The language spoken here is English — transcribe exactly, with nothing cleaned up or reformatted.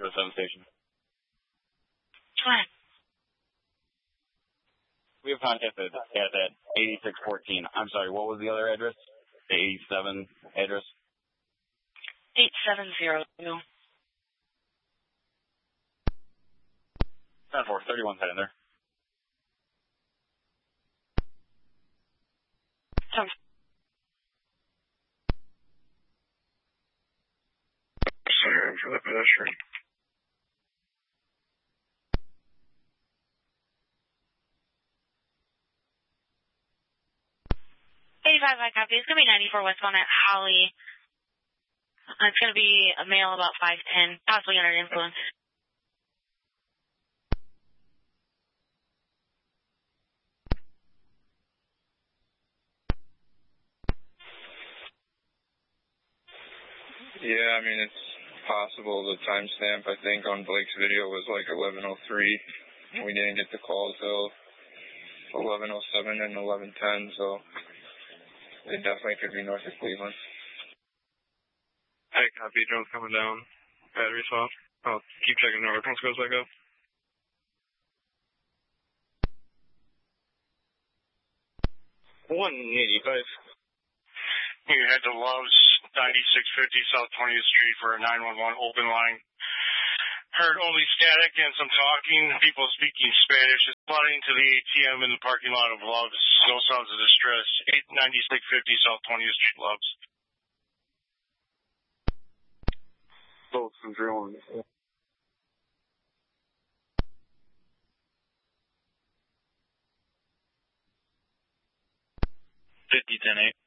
the seven station. Go ahead. We have contacted at that eighty-six fourteen. I'm sorry, what was the other address? The eighty-seven address? eight seven zero two. ten four, thirty-one head in there. Sorry. Sorry for the pedestrian. eighty-five, I copy. It's going to be ninety-four westbound at Holly. It's going to be a male about five ten, possibly under influence. Yeah, I mean, it's possible. The timestamp, I think, on Blake's video was like eleven oh three. We didn't get the call till eleven oh seven and eleven ten, so it definitely could be north of Cleveland. Hey, copy. Drone's coming down. Battery swap. I'll keep checking the reference goes back up. one eighty-five. You head to Love's, ninety-six fifty South twentieth Street for a nine one one open line. Heard only static and some talking, people speaking Spanish. It's flooding to the A T M in the parking lot of Love's. No sounds of distress. ninety-six fifty South twentieth Street, Love's. Both from drilling. fifty ten eight.